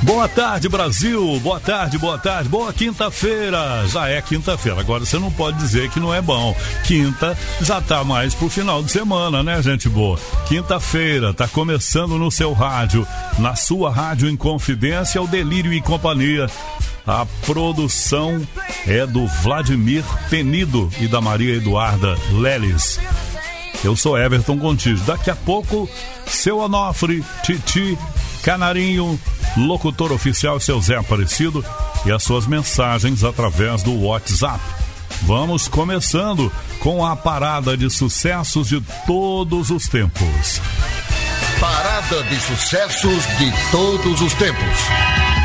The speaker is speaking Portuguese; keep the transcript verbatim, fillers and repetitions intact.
Boa tarde, Brasil. Boa tarde, boa tarde. Boa quinta-feira. Já é quinta-feira. Agora você não pode dizer que não é bom. Quinta já tá mais pro final de semana, né, gente boa? Quinta-feira tá começando no seu rádio, na sua rádio em confidência, o Delírio e Companhia. A produção é do Vladimir Penido e da Maria Eduarda Leles. Eu sou Everton Gontijo. Daqui a pouco, seu Onofre, Titi, Canarinho, locutor oficial seu Zé Aparecido e as suas mensagens através do WhatsApp. Vamos começando com a parada de sucessos de todos os tempos. Parada de sucessos de todos os tempos.